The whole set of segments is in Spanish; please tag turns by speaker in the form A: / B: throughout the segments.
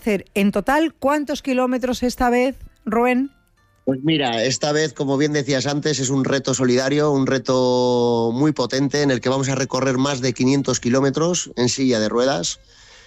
A: hacer en total ¿cuántos kilómetros esta vez, Rubén?
B: Pues mira, esta vez, como bien decías antes, es un reto solidario, un reto muy potente en el que vamos a recorrer más de 500 kilómetros en silla de ruedas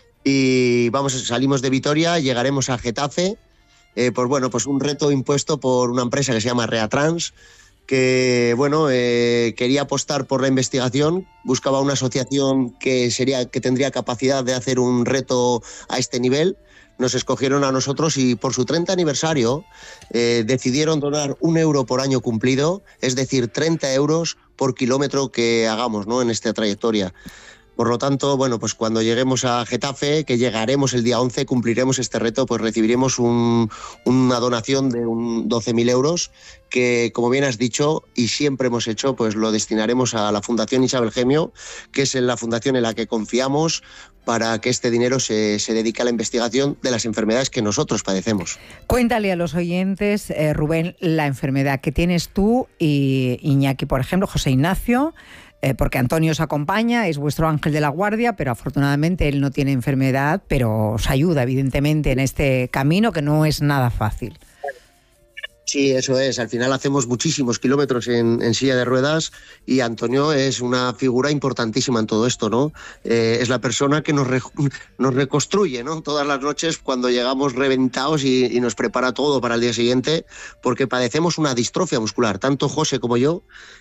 B: y salimos de Vitoria, llegaremos a Getafe, pues un reto impuesto por una empresa que se llama Reatrans, que quería apostar por la investigación, buscaba una asociación que tendría capacidad de hacer un reto a este nivel. Nos escogieron a nosotros y por su 30 aniversario decidieron donar 1 euro por año cumplido, es decir, 30 euros por kilómetro que hagamos, ¿no?, en esta trayectoria. Por lo tanto, pues cuando lleguemos a Getafe, que llegaremos el día 11, cumpliremos este reto, pues recibiremos una donación de 12.000 euros que, como bien has dicho y siempre hemos hecho, pues lo destinaremos a la Fundación Isabel Gemio, que es la fundación en la que confiamos para que este dinero se dedique a la investigación de las enfermedades que nosotros padecemos.
A: Cuéntale a los oyentes, Rubén, la enfermedad que tienes tú y Iñaki, por ejemplo, José Ignacio, porque Antonio os acompaña, es vuestro ángel de la guardia, pero afortunadamente él no tiene enfermedad, pero os ayuda evidentemente en este camino que no es nada fácil.
B: Sí, eso es. Al final hacemos muchísimos kilómetros en silla de ruedas y Antonio es una figura importantísima en todo esto, ¿no? Es la persona que nos reconstruye, ¿no?, todas las noches cuando llegamos reventados y nos prepara todo para el día siguiente, porque padecemos una distrofia muscular, tanto José como yo,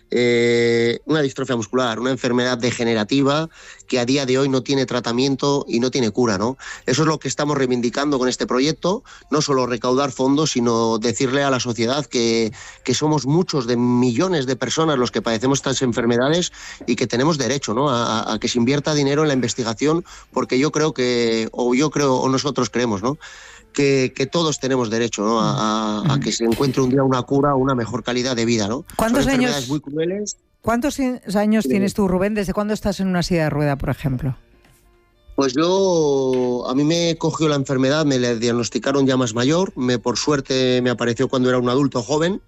B: una distrofia muscular, una enfermedad degenerativa que a día de hoy no tiene tratamiento y no tiene cura, ¿no? Eso es lo que estamos reivindicando con este proyecto, no solo recaudar fondos, sino decirle a la sociedad que somos muchos de millones de personas los que padecemos estas enfermedades y que tenemos derecho, ¿no?, a que se invierta dinero en la investigación, porque nosotros creemos, ¿no?, que todos tenemos derecho, ¿no?, a que se encuentre un día una cura o una mejor calidad de vida, ¿no?
A: ¿Cuántos
B: Son
A: años,
B: enfermedades muy crueles.
A: ¿Cuántos años tienes tú, Rubén? ¿Desde cuándo estás en una silla de rueda, por ejemplo?
B: Pues a mí me cogió la enfermedad, me la diagnosticaron ya más mayor, por suerte me apareció cuando era un adulto joven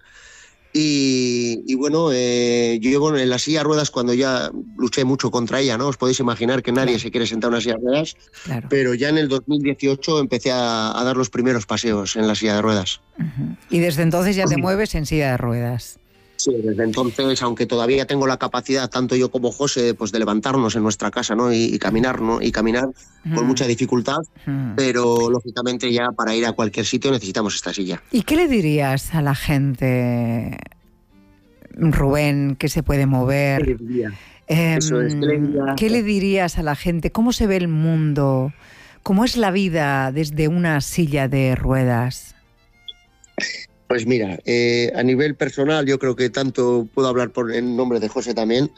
B: y yo llevo en la silla de ruedas cuando ya luché mucho contra ella, ¿no? Os podéis imaginar que nadie se quiere sentar en una silla de ruedas, pero ya en el 2018 empecé a dar los primeros paseos en la silla de ruedas.
A: Uh-huh. Y desde entonces ya te mueves en silla de ruedas.
B: Sí, desde entonces, aunque todavía tengo la capacidad, tanto yo como José, pues de levantarnos en nuestra casa, ¿no?, y caminar, ¿no?, y caminar con mucha dificultad, pero lógicamente ya para ir a cualquier sitio necesitamos esta silla.
A: ¿Y qué le dirías a la gente, Rubén, que se puede mover?
B: ¿Qué le diría?
A: ¿Qué le dirías a la gente? ¿Cómo se ve el mundo? ¿Cómo es la vida desde una silla de ruedas?
B: Pues mira, a nivel personal, yo creo que tanto puedo hablar en nombre de José también,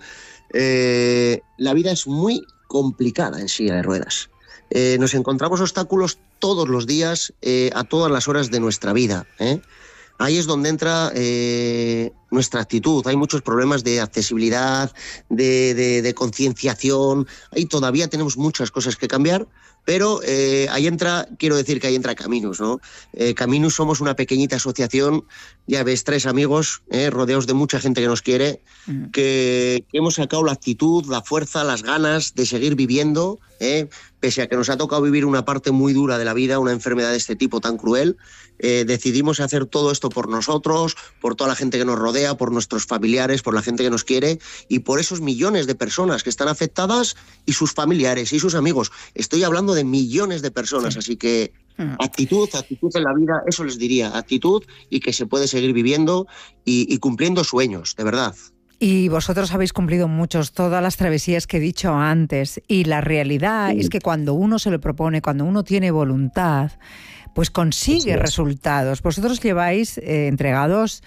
B: la vida es muy complicada en silla de ruedas. Nos encontramos obstáculos todos los días, a todas las horas de nuestra vida, Ahí es donde entra nuestra actitud. Hay muchos problemas de accesibilidad, de concienciación. Ahí todavía tenemos muchas cosas que cambiar, pero quiero decir que ahí entra Caminus, ¿no? Caminus somos una pequeñita asociación, ya ves, 3 amigos, rodeados de mucha gente que nos quiere, que hemos sacado la actitud, la fuerza, las ganas de seguir viviendo, pese a que nos ha tocado vivir una parte muy dura de la vida, una enfermedad de este tipo tan cruel. Decidimos hacer todo esto por nosotros, por toda la gente que nos rodea, por nuestros familiares, por la gente que nos quiere y por esos millones de personas que están afectadas y sus familiares y sus amigos. Estoy hablando de millones de personas, así que actitud en la vida, eso les diría, actitud y que se puede seguir viviendo y cumpliendo sueños, de verdad.
A: Y vosotros habéis cumplido todas las travesías que he dicho antes, y la realidad es que cuando uno se lo propone, cuando uno tiene voluntad, pues consigue resultados. Vosotros lleváis entregados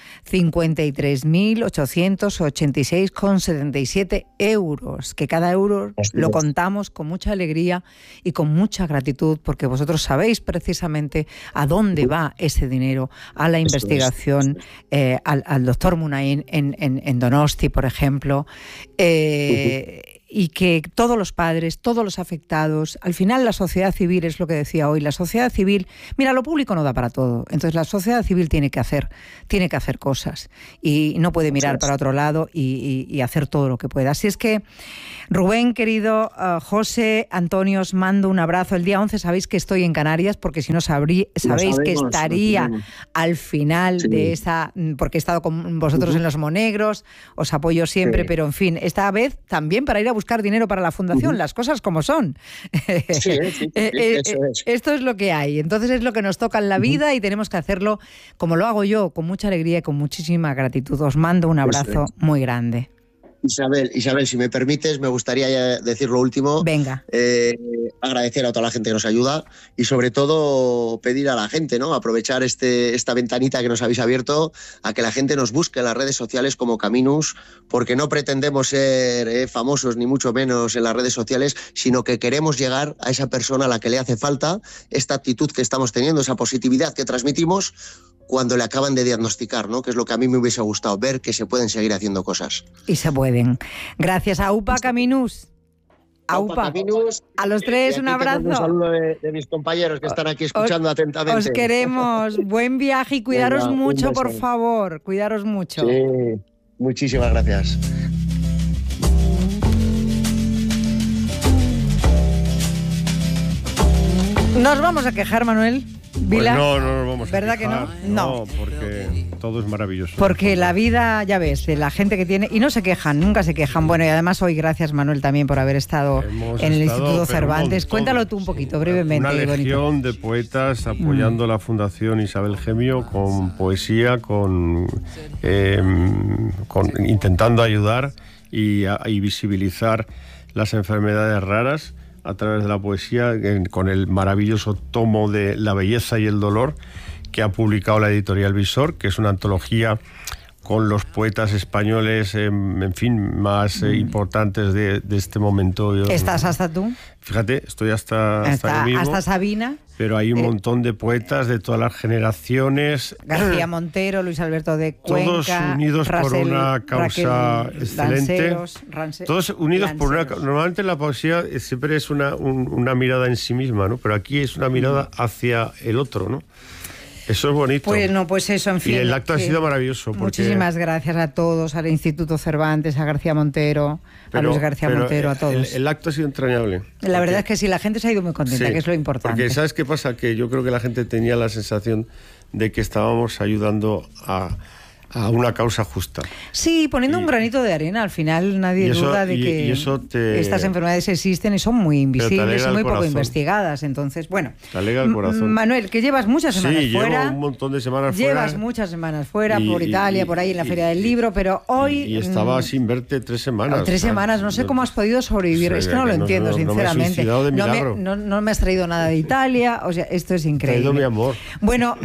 A: 53.886,77 euros, que cada euro lo contamos con mucha alegría y con mucha gratitud, porque vosotros sabéis precisamente a dónde va ese dinero, a la investigación, al doctor Munain en Donosti, por ejemplo. y que todos los padres, todos los afectados, al final la sociedad civil, es lo que decía hoy, la sociedad civil, mira, lo público no da para todo, entonces la sociedad civil tiene que hacer cosas y no puede mirar para otro lado y hacer todo lo que pueda. Así es que, Rubén, querido, José, Antonio, os mando un abrazo. El día 11 sabéis que estoy en Canarias, porque si no sabéis que estaría al final de esa, porque he estado con vosotros en los Monegros, os apoyo siempre, pero en fin, esta vez también para ir a buscar dinero para la fundación, las cosas como son.
B: Eso es.
A: Esto es lo que hay, entonces es lo que nos toca en la vida y tenemos que hacerlo como lo hago yo, con mucha alegría y con muchísima gratitud. Os mando un abrazo muy grande.
B: Isabel, si me permites, me gustaría decir lo último.
A: Venga.
B: Agradecer a toda la gente que nos ayuda y sobre todo pedir a la gente, ¿no? Aprovechar esta ventanita que nos habéis abierto a que la gente nos busque en las redes sociales como Caminus, porque no pretendemos ser famosos ni mucho menos en las redes sociales, sino que queremos llegar a esa persona a la que le hace falta esta actitud que estamos teniendo, esa positividad que transmitimos cuando le acaban de diagnosticar, ¿no? Que es lo que a mí me hubiese gustado, ver que se pueden seguir haciendo cosas.
A: Y se pueden. Gracias a UPA Caminus. AUPA.
B: Caminus,
A: a los tres un abrazo.
B: Un saludo de mis compañeros que están aquí escuchando atentamente.
A: Os queremos. Buen viaje y cuidaros mucho, por favor. Cuidaros mucho.
B: Sí, muchísimas gracias.
A: ¿Nos vamos a quejar, Manuel Vila?
C: Pues no nos vamos a
A: ¿Verdad
C: quejar,
A: que no?
C: No, porque todo es maravilloso.
A: Porque la vida, ya ves, de la gente que tiene... Y no se quejan, nunca se quejan. Bueno, y además hoy, gracias, Manuel, también por haber estado en el Instituto Cervantes. Cuéntalo tú un poquito, brevemente.
C: Una legión de poetas apoyando la Fundación Isabel Gemio con poesía, con intentando ayudar y visibilizar las enfermedades raras a través de la poesía, con el maravilloso tomo de La belleza y el dolor que ha publicado la editorial Visor, que es una antología con los poetas españoles, en fin, más importantes de este momento.
A: ¿Estás hasta tú?
C: Fíjate, estoy hasta yo mismo.
A: Hasta Sabina.
C: Pero hay un montón de poetas de todas las generaciones.
A: García Montero, Luis Alberto de Cuenca.
C: Todos unidos por una causa excelente. Todos unidos por una... Normalmente la poesía siempre es una mirada en sí misma, ¿no? Pero aquí es una mirada hacia el otro, ¿no? Eso es bonito.
A: Bueno, pues eso, en fin.
C: Y el acto ha sido maravilloso.
A: Muchísimas gracias a todos, al Instituto Cervantes, a García Montero, a Luis García Montero, a todos.
C: El acto ha sido entrañable.
A: La verdad es que sí, la gente se ha ido muy contenta, que es lo importante.
C: Porque ¿sabes qué pasa? Que yo creo que la gente tenía la sensación de que estábamos ayudando a una causa justa.
A: Sí, poniendo un granito de arena. Al final nadie duda de que estas enfermedades existen y son muy invisibles y muy poco investigadas. Entonces, bueno.
C: Te alegra el corazón.
A: Manuel, que llevas muchas semanas fuera.
C: Llevo un montón de semanas fuera.
A: Llevas muchas semanas fuera, por Italia, por ahí en la Feria del Libro, pero hoy...
C: Y estaba sin verte 3 semanas.
A: 3 semanas, no sé cómo has podido sobrevivir. Es que no lo entiendo, sinceramente. No me has traído nada de Italia, o sea, esto es increíble.
C: Te he traído mi amor.
A: Bueno,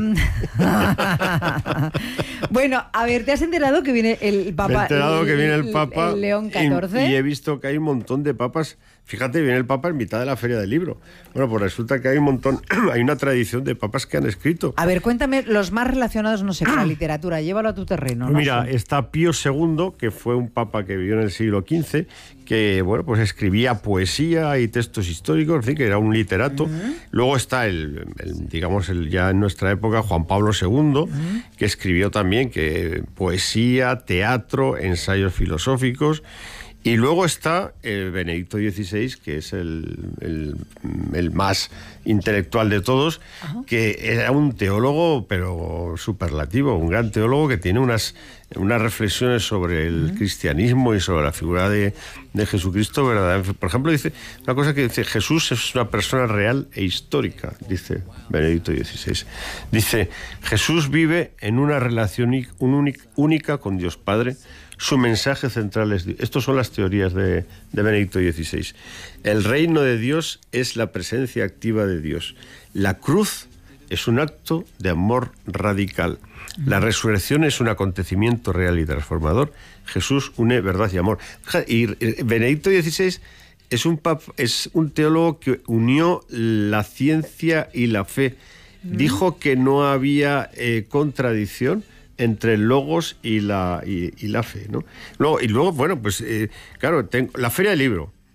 A: bueno, a ver, ¿te has enterado que viene el Papa?
C: Me he enterado que viene el Papa.
A: El León XIV.
C: Y he visto que hay un montón de papas. Fíjate, viene el Papa en mitad de la Feria del Libro. Bueno, pues resulta que hay un montón, hay una tradición de papas que han escrito.
A: A ver, cuéntame los más relacionados, no sé, con la literatura. Llévalo a tu terreno.
C: Mira, está Pío II, que fue un papa que vivió en el siglo XV, que, bueno, pues escribía poesía y textos históricos, en fin, que era un literato. Luego está ya en nuestra época, Juan Pablo II, que escribió también poesía, teatro, ensayos filosóficos. Y luego está Benedicto XVI, que es el más intelectual de todos, que era un teólogo, pero superlativo, un gran teólogo que tiene unas reflexiones sobre el cristianismo y sobre la figura de Jesucristo, ¿verdad? Por ejemplo, dice una cosa que dice: Jesús es una persona real e histórica, dice Benedicto XVI. Dice: Jesús vive en una relación única con Dios Padre. Su mensaje central es... Estas son las teorías de Benedicto XVI. El reino de Dios es la presencia activa de Dios. La cruz es un acto de amor radical. La resurrección es un acontecimiento real y transformador. Jesús une verdad y amor. Y Benedicto XVI es un teólogo que unió la ciencia y la fe. Dijo que no había contradicción entre el logos y la fe, ¿no? Y luego, bueno, pues claro, la Feria del Libro.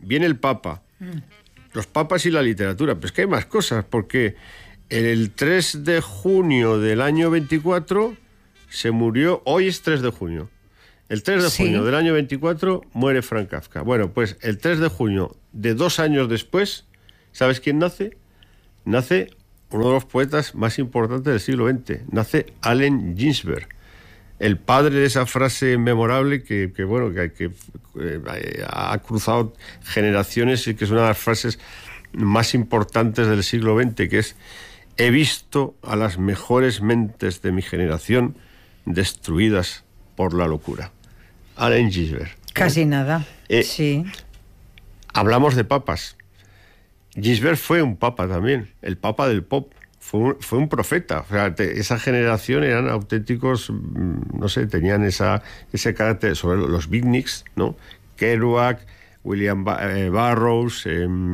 C: viene el Papa, los papas y la literatura, pero es que hay más cosas, porque el 3 de junio del año 24 se murió, hoy es 3 de junio, el 3 de junio del año 24 muere Franz Kafka. Bueno, pues el 3 de junio de 2 años después, ¿sabes quién nace? Nace uno de los poetas más importantes del siglo XX, nace Allen Ginsberg, el padre de esa frase memorable que ha cruzado generaciones y que es una de las frases más importantes del siglo XX, que es: he visto a las mejores mentes de mi generación destruidas por la locura. Allen Ginsberg.
A: Casi nada. Sí.
C: Hablamos de papas. Ginsberg fue un papa también, el papa del pop. Fue un profeta. O sea, esa generación eran auténticos, no sé, tenían ese carácter sobre los beatniks, ¿no? Kerouac, William Burroughs,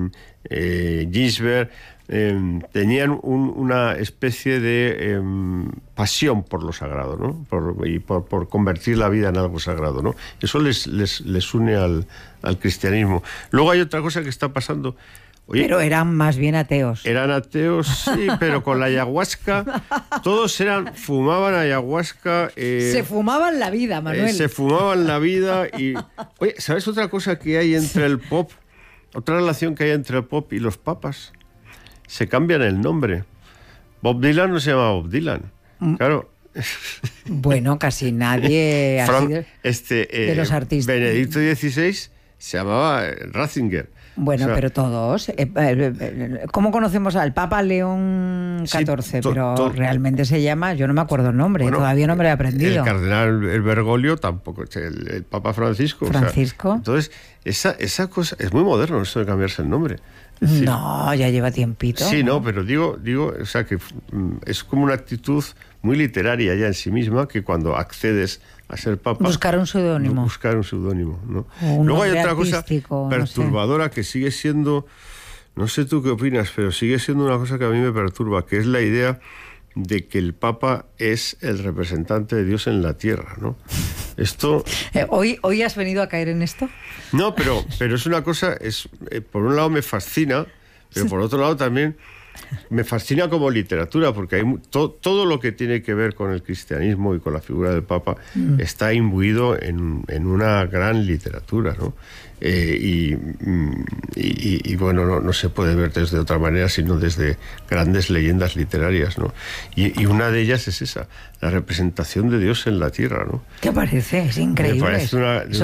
C: Ginsberg, tenían una especie de pasión por lo sagrado, ¿no? Por convertir la vida en algo sagrado, ¿no? Eso les une al cristianismo. Luego hay otra cosa que está pasando. Oye,
A: pero eran más bien ateos.
C: Eran ateos, sí, pero con la ayahuasca, todos fumaban ayahuasca.
A: Se fumaban la vida, Manuel.
C: Se fumaban la vida y... Oye, ¿sabes otra cosa que hay entre el pop? Otra relación que hay entre el pop y los papas. Se cambian el nombre. Bob Dylan no se llama Bob Dylan. Claro.
A: Bueno, casi nadie de los artistas.
C: Benedicto XVI se llamaba Ratzinger.
A: Bueno, o sea, pero todos. ¿Cómo conocemos al Papa León XIV? Sí, pero realmente se llama, yo no me acuerdo el nombre, todavía no me lo he aprendido.
C: El cardenal Bergoglio tampoco, el Papa Francisco.
A: Francisco.
C: O sea, entonces, esa cosa, es muy moderno esto de cambiarse el nombre. Es decir,
A: no, ya lleva tiempito.
C: Sí, no, pero digo, o sea, que es como una actitud muy literaria ya en sí misma, que cuando accedes a ser papa...
A: Buscar un seudónimo.
C: Buscar un seudónimo, ¿no? Luego hay otra cosa perturbadora, no sé, que sigue siendo... No sé tú qué opinas, pero sigue siendo una cosa que a mí me perturba, que es la idea de que el Papa es el representante de Dios en la tierra, ¿no? Esto...
A: ¿Hoy has venido a caer en esto?
C: No, pero es una cosa... por un lado me fascina, pero por otro lado también... Me fascina como literatura, porque hay todo lo que tiene que ver con el cristianismo y con la figura del Papa está imbuido en una gran literatura, ¿no? Y bueno, no se puede ver desde otra manera sino desde grandes leyendas literarias, ¿no? Y una de ellas es esa, la representación de Dios en la tierra, ¿no?
A: ¿Qué parece? Es increíble.
C: Me parece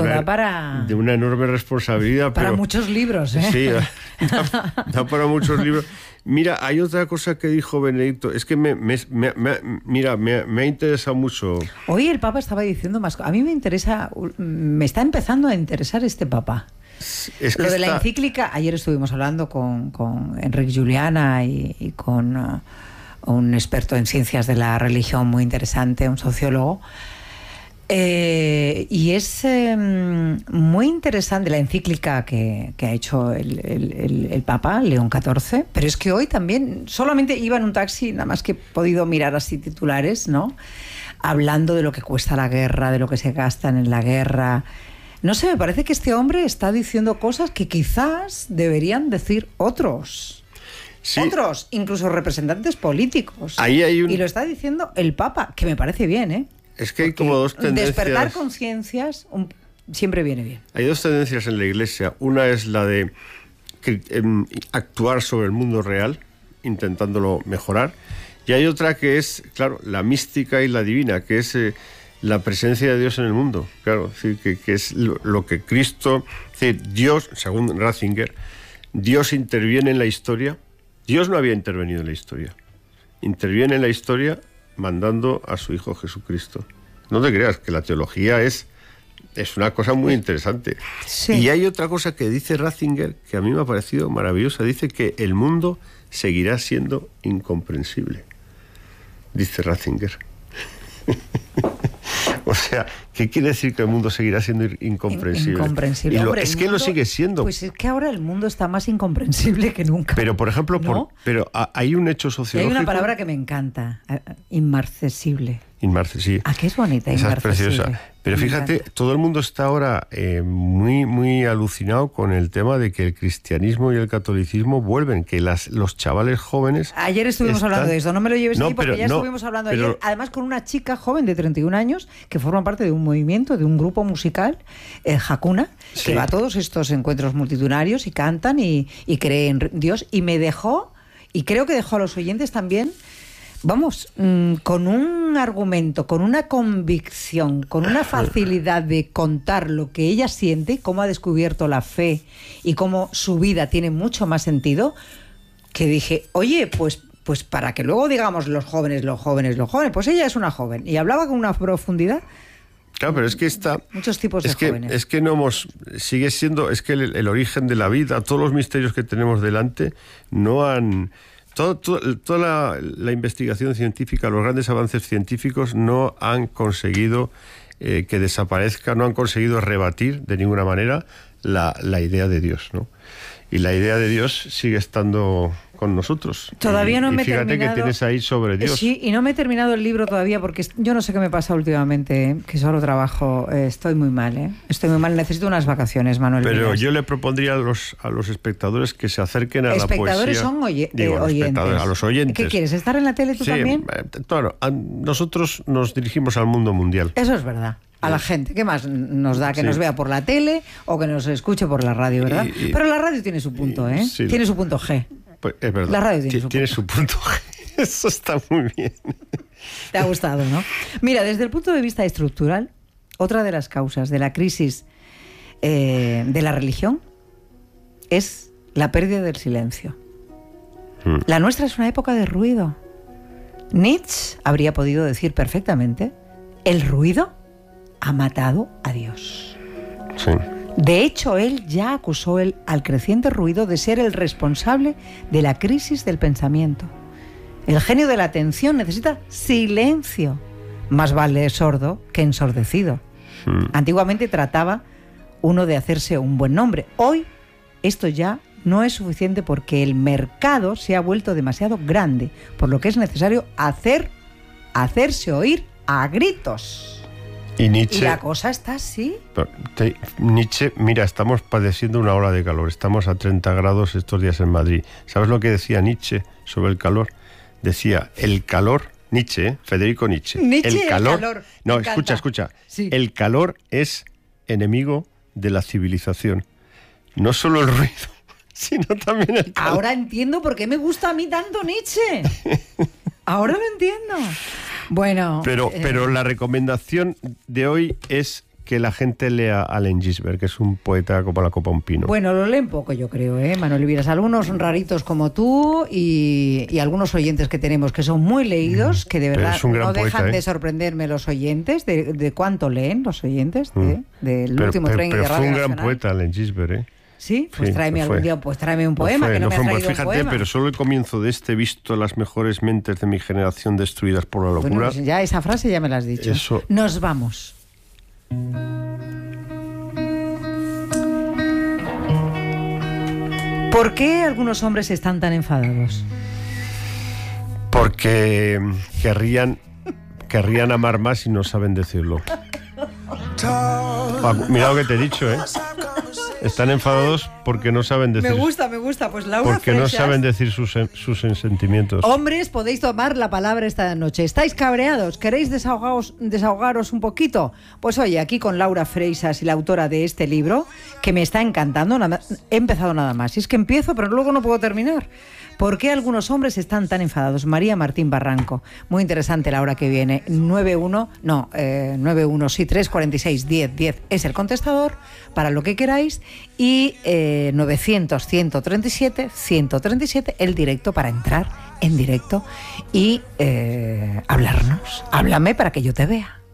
C: de una enorme responsabilidad.
A: Para muchos libros, ¿eh?
C: Sí, da para muchos libros. Mira, hay otra cosa que dijo Benedicto, es que me ha interesado mucho.
A: Hoy el Papa estaba diciendo más. A mí me está empezando a interesar este Papa.
C: Es que
A: lo de la encíclica, ayer estuvimos hablando con Enrique Juliana y con un experto en ciencias de la religión muy interesante, un sociólogo. Y es muy interesante la encíclica que ha hecho el Papa León XIV, pero es que hoy también solamente iba en un taxi, nada más que he podido mirar así titulares, ¿no? Hablando de lo que cuesta la guerra, de lo que se gastan en la guerra. No sé, me parece que este hombre está diciendo cosas que quizás deberían decir otros. Sí. Otros, incluso representantes políticos.
C: Ahí hay
A: y lo está diciendo el Papa, que me parece bien, ¿eh?
C: Es que hay como dos tendencias.
A: Despertar conciencias siempre viene bien.
C: Hay dos tendencias en la Iglesia. Una es la de actuar sobre el mundo real, intentándolo mejorar. Y hay otra que es, claro, la mística y la divina, que es la presencia de Dios en el mundo. Claro, sí, que es lo que Cristo... Dios, según Ratzinger, Dios interviene en la historia. Dios no había intervenido en la historia. Interviene en la historia mandando a su Hijo Jesucristo. No te creas que la teología es una cosa muy interesante. Sí. Y hay otra cosa que dice Ratzinger que a mí me ha parecido maravillosa. Dice que el mundo seguirá siendo incomprensible. Dice Ratzinger. O sea, ¿qué quiere decir que el mundo seguirá siendo incomprensible?
A: Incomprensible.
C: Hombre, es que lo sigue siendo.
A: Pues es que ahora el mundo está más incomprensible que nunca.
C: Pero, por ejemplo,
A: ¿no?
C: Pero hay un hecho sociológico...
A: Y hay una palabra que me encanta, inmarcesible.
C: Inmarcesible.
A: Ah, que es bonita,
C: Esa es preciosa.
A: Inmarcesible.
C: Pero fíjate, todo el mundo está ahora muy alucinado con el tema de que el cristianismo y el catolicismo vuelven, que los chavales jóvenes...
A: Ayer estuvimos hablando de esto, no me lo lleves aquí porque ya estuvimos hablando
C: pero,
A: ayer, además con una chica joven de 31 años que forma parte de un movimiento, de un grupo musical, Hakuna,
C: sí,
A: que va a todos estos encuentros multitudinarios y cantan y creen en Dios, y me dejó, y creo que dejó a los oyentes también... Vamos, con un argumento, con una convicción, con una facilidad de contar lo que ella siente, cómo ha descubierto la fe y cómo su vida tiene mucho más sentido, que dije, oye, pues para que luego digamos los jóvenes, pues ella es una joven. Y hablaba con una profundidad.
C: Claro, pero es que está...
A: Muchos tipos de jóvenes.
C: Es que no hemos... Sigue siendo... Es que el origen de la vida, todos los misterios que tenemos delante, no han... Toda la investigación científica, los grandes avances científicos no han conseguido que desaparezca, no han conseguido rebatir de ninguna manera la idea de Dios, ¿no? Y la idea de Dios sigue estando con nosotros.
A: Todavía no me he terminado.
C: Fíjate que tienes ahí sobre Dios.
A: Sí, y no me he terminado el libro todavía porque yo no sé qué me pasa últimamente, que solo trabajo. Estoy muy mal, Estoy muy mal. Necesito unas vacaciones, Manuel.
C: Pero
A: Vilas.
C: yo le propondría a los espectadores que se acerquen a la poesía.
A: Espectadores son oyentes.
C: A los oyentes.
A: ¿Qué quieres? ¿Estar en la tele tú también?
C: Claro, nosotros nos dirigimos al mundo mundial.
A: Eso es verdad. A la gente, ¿qué más nos da? Que nos vea por la tele o que nos escuche por la radio, ¿verdad? Pero la radio tiene su punto,
C: sí,
A: tiene su punto G.
C: Pues es verdad.
A: La radio tiene
C: su punto G. Eso está muy bien.
A: Te ha gustado, ¿no? Mira, desde el punto de vista estructural, otra de las causas de la crisis de la religión es la pérdida del silencio. La nuestra es una época de ruido. Nietzsche habría podido decir perfectamente, el ruido ha matado a Dios.
C: Sí.
A: De hecho, él ya acusó al creciente ruido de ser el responsable de la crisis del pensamiento. El genio de la atención necesita silencio. Más vale sordo que ensordecido. Antiguamente trataba uno de hacerse un buen nombre. Hoy esto ya no es suficiente porque el mercado se ha vuelto demasiado grande, por lo que es necesario hacerse oír a gritos.
C: Y Nietzsche,
A: la cosa está así.
C: Nietzsche, mira, estamos padeciendo una ola de calor. Estamos a 30 grados estos días en Madrid. ¿Sabes lo que decía Nietzsche sobre el calor? Decía, el calor, Nietzsche, Federico Nietzsche.
A: El calor.
C: No, escucha. Sí. El calor es enemigo de la civilización. No solo el ruido, sino también el calor.
A: Ahora entiendo por qué me gusta a mí tanto Nietzsche. Ahora lo entiendo. Bueno,
C: pero la recomendación de hoy es que la gente lea a Allen Ginsberg, que es un poeta como la copa un pino.
A: Bueno, lo leen poco, yo creo, Manuel Vilas. Algunos raritos como tú y algunos oyentes que tenemos que son muy leídos, que de verdad no dejan de sorprenderme los oyentes, de cuánto leen los oyentes del último tren de Radio
C: Pero fue un gran
A: Nacional.
C: Poeta, Allen Ginsberg,
A: Sí, pues tráeme algún día, pues tráeme un poema, que no me has traído
C: fíjate,
A: un poema.
C: Pero solo el comienzo de este, visto las mejores mentes de mi generación destruidas por la locura.
A: Bueno, pues ya esa frase ya me la has dicho.
C: Eso.
A: Nos vamos. ¿Por qué algunos hombres están tan enfadados?
C: Porque querrían amar más y no saben decirlo. Mira lo que te he dicho, Están enfadados porque no saben decir.
A: Me gusta. Pues Laura
C: porque
A: Freixas,
C: no saben decir sus sentimientos.
A: Hombres, podéis tomar la palabra esta noche. ¿Estáis cabreados? ¿Queréis desahogaros un poquito? Pues oye, aquí con Laura Freixas y la autora de este libro, que me está encantando. He empezado nada más. Y es que empiezo, pero luego no puedo terminar. ¿Por qué algunos hombres están tan enfadados? María Martín Barranco. Muy interesante la hora que viene. 346-1010 es el contestador para lo que queráis. Y 900-137-137 el directo para entrar en directo y hablarnos. Háblame para que yo te vea.